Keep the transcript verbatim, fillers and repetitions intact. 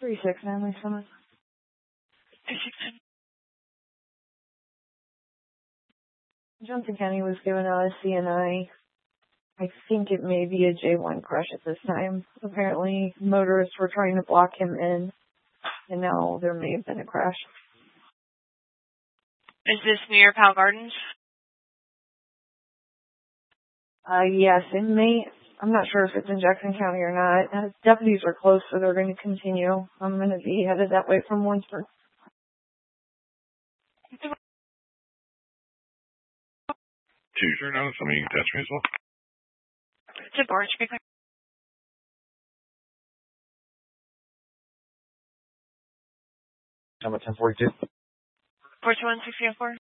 three six nine, my son. three six nine. Johnson County was given out a C N I. I think it may be a J one crush at this time. Apparently, motorists were trying to block him in, and now there may have been a crash. Is this near Powell Gardens? Uh, yes, it may. I'm not sure if it's in Jackson County or not. Uh, deputies are close, so they're going to continue. I'm going to be headed that way from Winsford. Two zero nine. Somebody can attach me as well. It's a board. Should be clear. Number ten forty-two. four two one six zero four.